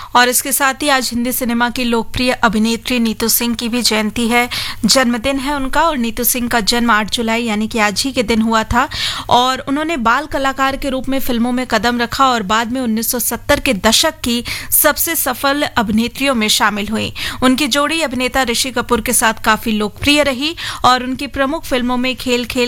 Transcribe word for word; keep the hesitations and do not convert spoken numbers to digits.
और इसके साथ ही आज हिंदी सिनेमा की लोकप्रिय अभिनेत्री नीतू सिंह की भी जयंती है, जन्मदिन है उनका। और नीतू सिंह का जन्म आठ जुलाई यानी कि आज ही के दिन हुआ था और उन्होंने बाल कलाकार के रूप में फिल्मों में कदम रखा और बाद में उन्नीस सौ सत्तर के दशक की सबसे सफल अभिनेत्रियों में शामिल हुई। उनकी जोड़ी अभिनेता ऋषि कपूर के साथ काफी लोकप्रिय रही और उनकी प्रमुख फिल्मों में खेल खेल